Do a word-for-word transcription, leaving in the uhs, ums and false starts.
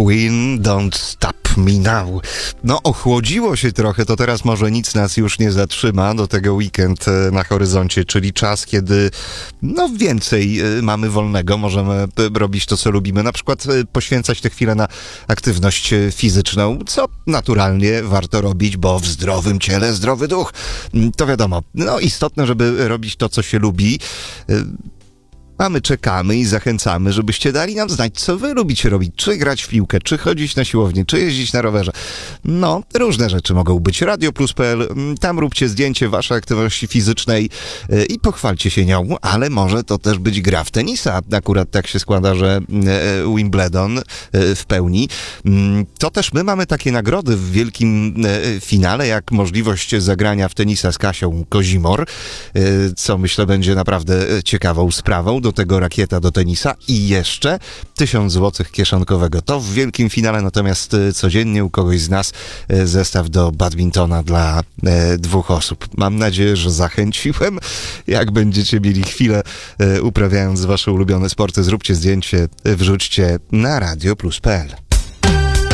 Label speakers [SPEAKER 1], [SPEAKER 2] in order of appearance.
[SPEAKER 1] Queen, Don't Stop Me Now. No, ochłodziło się trochę, to teraz może nic nas już nie zatrzyma do tego weekend na horyzoncie, czyli czas, kiedy no więcej mamy wolnego, możemy robić to, co lubimy, na przykład poświęcać tę chwilę na aktywność fizyczną, co naturalnie warto robić, bo w zdrowym ciele zdrowy duch. To wiadomo, no istotne, żeby robić to, co się lubi. A my czekamy i zachęcamy, żebyście dali nam znać, co wy lubicie robić. Czy grać w piłkę, czy chodzić na siłownię, czy jeździć na rowerze. No, różne rzeczy mogą być. radio plus kropka p l, tam róbcie zdjęcie waszej aktywności fizycznej i pochwalcie się nią, ale może to też być gra w tenisa. Akurat tak się składa, że Wimbledon w pełni. To też my mamy takie nagrody w wielkim finale, jak możliwość zagrania w tenisa z Kasią Kozimor, co myślę będzie naprawdę ciekawą sprawą. Do tego rakieta do tenisa i jeszcze tysiąc złotych kieszonkowego. To w wielkim finale, natomiast codziennie u kogoś z nas zestaw do badmintona dla e, dwóch osób. Mam nadzieję, że zachęciłem. Jak będziecie mieli chwilę e, uprawiając wasze ulubione sporty, zróbcie zdjęcie, wrzućcie na radio plus kropka p l.